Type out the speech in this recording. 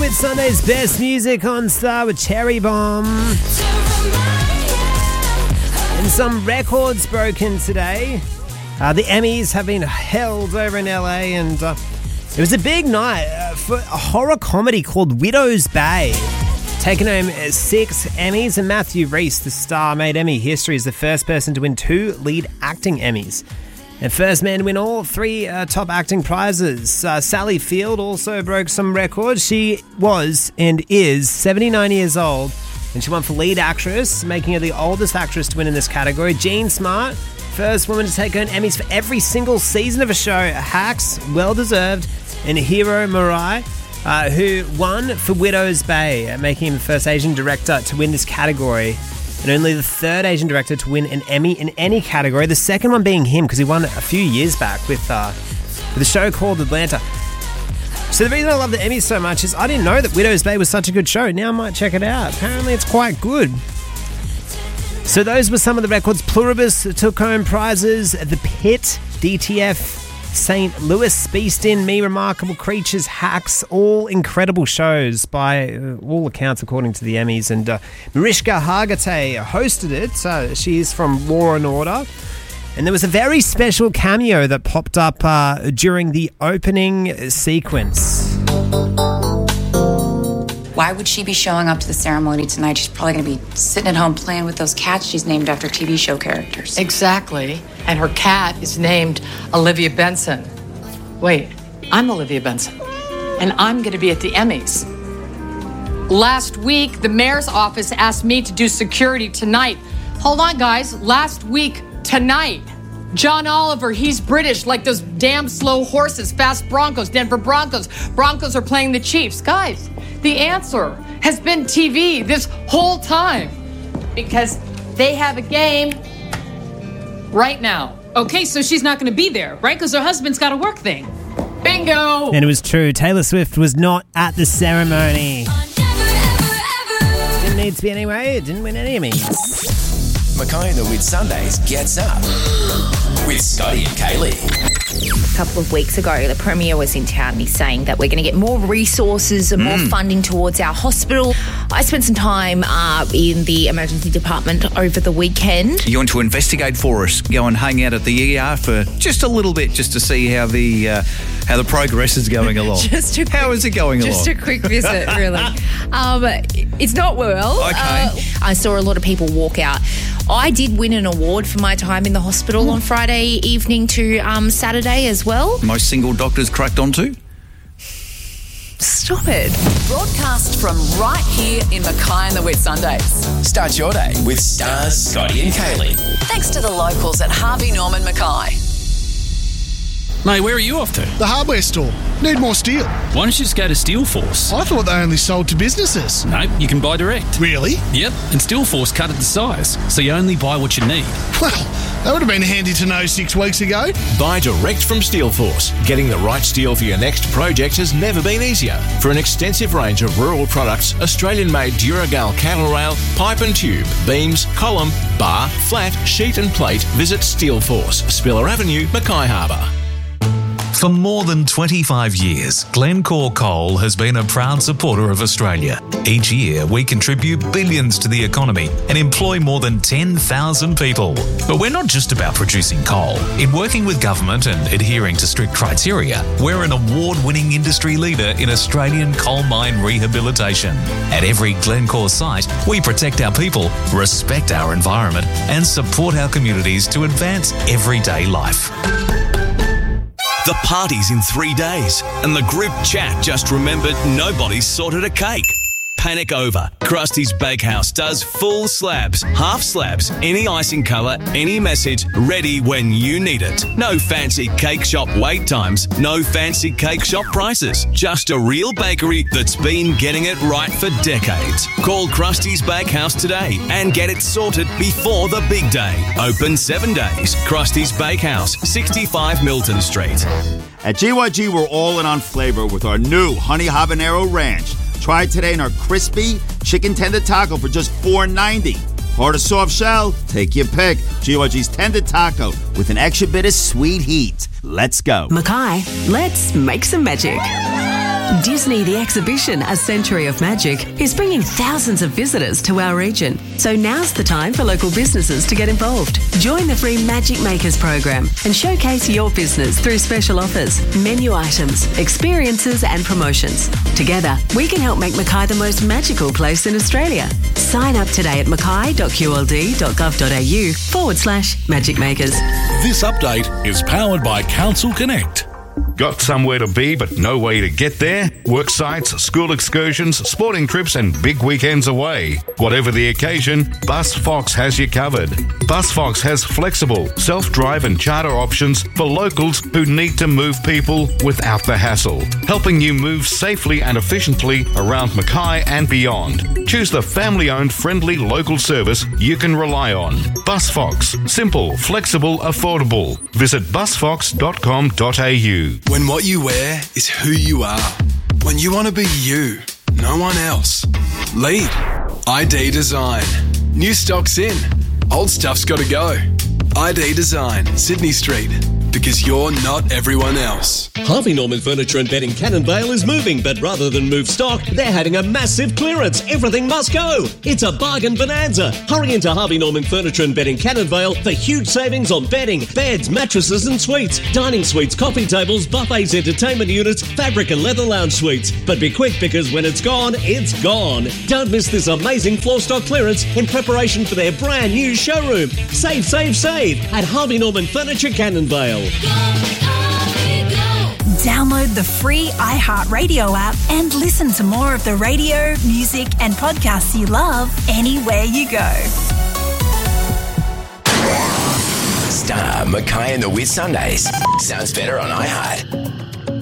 with Sunday's best music on Star with Cherry Bomb. And some records broken today. The Emmys have been held over in LA, and it was a big night for a horror comedy called Widow's Bay. Taking home 6 Emmys, and Matthew Rhys, the star, made Emmy history as the first person to win 2 lead acting Emmys. And first man to win all 3 top acting prizes. Sally Field also broke some records. She was and is 79 years old, and she won for lead actress, making her the oldest actress to win in this category. Jean Smart, first woman to take home Emmys for every single season of a show. Hacks, well deserved. And Hiro Murai, who won for Widow's Bay, making him the first Asian director to win this category, and only the 3rd Asian director to win an Emmy in any category. The second one being him, because he won a few years back with a show called Atlanta. So the reason I love the Emmys so much is I didn't know that Widow's Bay was such a good show. Now I might check it out. Apparently it's quite good. So those were some of the records. Pluribus took home prizes. The Pit, DTF, St. Louis, Beast In, Me, Remarkable Creatures, Hacks, all incredible shows by all accounts according to the Emmys. And Mariska Hargitay hosted it. She is from Law & Order. And there was a very special cameo that popped up during the opening sequence. Why would she be showing up to the ceremony tonight? She's probably going to be sitting at home playing with those cats she's named after TV show characters. Exactly. And her cat is named Olivia Benson. Wait, I'm Olivia Benson. And I'm going to be at the Emmys. Last week, the mayor's office asked me to do security tonight. Hold on, guys. Last week, tonight. John Oliver, he's British, like those damn slow horses. Fast Broncos, Denver Broncos. Broncos are playing the Chiefs. Guys, the answer has been TV this whole time. Because they have a game right now. Okay, so she's not going to be there, right? Because her husband's got a work thing. Bingo! And it was true. Taylor Swift was not at the ceremony. Didn't need to be anyway. It didn't win any Emmys. Mackay in the Whitsundays gets up with Scotty and Kaylee. A couple of weeks ago, the Premier was in town and he's saying that we're going to get more resources and more funding towards our hospital. I spent some time in the emergency department over the weekend. You want to investigate for us? Go and hang out at the ER for just a little bit, just to see how the progress is going along. How is it going along? Just a quick visit, really. It's not well. Okay. I saw a lot of people walk out. I did win an award for my time in the hospital on Friday evening to Saturday as well. Most single doctors cracked onto? Stop it. Broadcast from right here in Mackay and the Whitsundays. Start your day with Stars, Scotty and Kaylee. Thanks to the locals at Harvey Norman Mackay. Mate, where are you off to? The hardware store. Need more steel. Why don't you just go to Steelforce? I thought they only sold to businesses. No, you can buy direct. Really? Yep, and Steelforce cut it to size, so you only buy what you need. Well, that would have been handy to know 6 weeks ago. Buy direct from Steelforce. Getting the right steel for your next project has never been easier. For an extensive range of rural products, Australian-made Duragal cattle rail, pipe and tube, beams, column, bar, flat, sheet and plate, visit Steelforce, Spiller Avenue, Mackay Harbour. For more than 25 years, Glencore Coal has been a proud supporter of Australia. Each year, we contribute billions to the economy and employ more than 10,000 people. But we're not just about producing coal. In working with government and adhering to strict criteria, we're an award-winning industry leader in Australian coal mine rehabilitation. At every Glencore site, we protect our people, respect our environment, and support our communities to advance everyday life. The party's in 3 days, and the group chat just remembered nobody's sorted a cake. Panic over. Krusty's Bakehouse does full slabs, half slabs, any icing colour, any message, ready when you need it. No fancy cake shop wait times, no fancy cake shop prices. Just a real bakery that's been getting it right for decades. Call Krusty's Bakehouse today and get it sorted before the big day. Open 7 days. Krusty's Bakehouse, 65 Milton Street. At GYG, we're all in on flavour with our new Honey Habanero Ranch. Try it today in our crispy chicken tender taco for just $4.90. Hard or soft shell? Take your pick. GYG's tender taco with an extra bit of sweet heat. Let's go. Mackay, let's make some magic. Disney the Exhibition, A Century of Magic, is bringing thousands of visitors to our region. So now's the time for local businesses to get involved. Join the free Magic Makers program and showcase your business through special offers, menu items, experiences and promotions. Together, we can help make Mackay the most magical place in Australia. Sign up today at mackay.qld.gov.au/Magic Makers. This update is powered by Council Connect. Got somewhere to be but no way to get there? Work sites, school excursions, sporting trips and big weekends away. Whatever the occasion, BusFox has you covered. BusFox has flexible, self-drive and charter options for locals who need to move people without the hassle, helping you move safely and efficiently around Mackay and beyond. Choose the family-owned, friendly local service you can rely on. BusFox. Simple, flexible, affordable. Visit busfox.com.au. When what you wear is who you are. When you want to be you, no one else. Lead. ID Design. New stock's in. Old stuff's got to go. ID Design, Sydney Street. Because you're not everyone else. Harvey Norman Furniture and Bedding Cannonvale is moving, but rather than move stock, they're having a massive clearance. Everything must go. It's a bargain bonanza. Hurry into Harvey Norman Furniture and Bedding Cannonvale for huge savings on bedding, beds, mattresses and suites, dining suites, coffee tables, buffets, entertainment units, fabric and leather lounge suites. But be quick because when it's gone, it's gone. Don't miss this amazing floor stock clearance in preparation for their brand new showroom. Save, save, save at Harvey Norman Furniture Cannonvale. Download the free iHeartRadio app and listen to more of the radio, music and podcasts you love anywhere you go. Stunner, Mackay and the Whiz Sundays. Sounds better on iHeart.